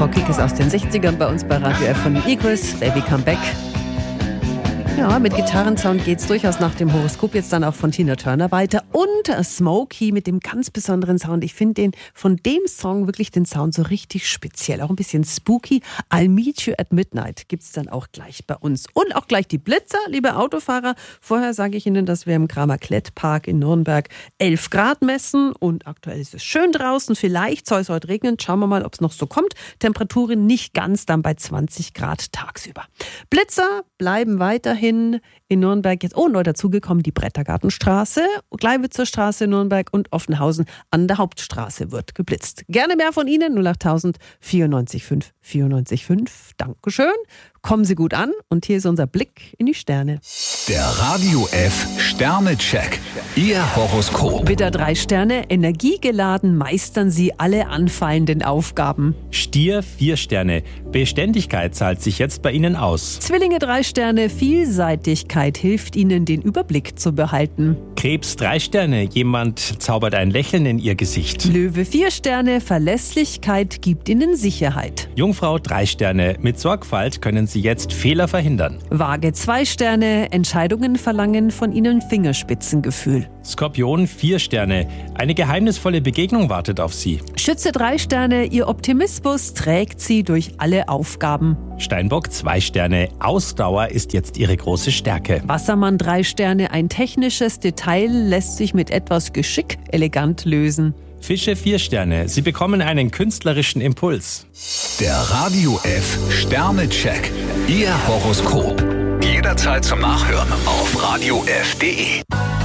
Rockigtes aus den 60ern bei uns bei Radio F von den Eagles, Baby Come Back. Ja, mit Gitarrensound geht's durchaus nach dem Horoskop jetzt dann auch von Tina Turner weiter. Und Smokey mit dem ganz besonderen Sound. Ich finde den von dem Song wirklich den Sound so richtig speziell. Auch ein bisschen spooky. I'll Meet You at Midnight gibt's dann auch gleich bei uns. Und auch gleich die Blitzer, liebe Autofahrer. Vorher sage ich Ihnen, dass wir im Kramer-Klett-Park in Nürnberg 11 Grad messen. Und aktuell ist es schön draußen. Vielleicht soll es heute regnen. Schauen wir mal, ob es noch so kommt. Temperaturen nicht ganz, dann bei 20 Grad tagsüber. Blitzer bleiben weiterhin in Nürnberg jetzt, neu dazugekommen, die Brettergartenstraße, Gleiwitzer Straße in Nürnberg und Offenhausen an der Hauptstraße wird geblitzt. Gerne mehr von Ihnen, 08000 94 5 94 5. Dankeschön. Kommen Sie gut an und hier ist unser Blick in die Sterne. Der Radio F Sternecheck. Ihr Horoskop. Widder 3 Sterne, energiegeladen meistern Sie alle anfallenden Aufgaben. Stier 4 Sterne. Beständigkeit zahlt sich jetzt bei Ihnen aus. Zwillinge 3 Sterne, Vielseitigkeit hilft Ihnen, den Überblick zu behalten. Krebs 3 Sterne. Jemand zaubert ein Lächeln in Ihr Gesicht. Löwe 4 Sterne, Verlässlichkeit gibt Ihnen Sicherheit. Jungfrau 3 Sterne. Mit Sorgfalt können Sie jetzt Fehler verhindern. Waage 2 Sterne, Entscheidungen verlangen von Ihnen Fingerspitzengefühl. Skorpion 4 Sterne. Eine geheimnisvolle Begegnung wartet auf Sie. Schütze 3 Sterne, Ihr Optimismus trägt Sie durch alle Aufgaben. Steinbock 2 Sterne. Ausdauer ist jetzt Ihre große Stärke. Wassermann 3 Sterne, ein technisches Detail lässt sich mit etwas Geschick elegant lösen. Fische 4 Sterne. Sie bekommen einen künstlerischen Impuls. Der Radio F Sternecheck. Ihr Horoskop. Jederzeit zum Nachhören auf radiof.de.